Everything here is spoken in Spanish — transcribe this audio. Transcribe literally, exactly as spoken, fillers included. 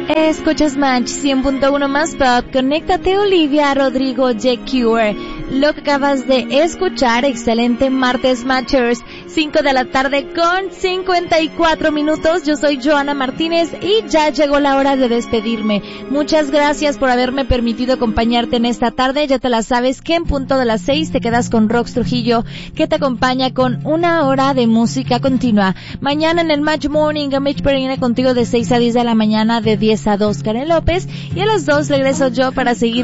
Escuchas Match cien punto uno más Pop. Conéctate, Olivia Rodrigo, The Cure. Lo que acabas de escuchar, excelente martes Matchers, cinco de la tarde con cincuenta y cuatro minutos. Yo soy Joana Martínez y ya llegó la hora de despedirme. Muchas gracias por haberme permitido acompañarte en esta tarde. Ya te la sabes que en punto de las seis te quedas con Rox Trujillo, que te acompaña con una hora de música continua. Mañana en el Match Morning, Mitch viene contigo de seis a diez de la mañana, de diez a dos Karen López, y a las dos regreso yo para seguir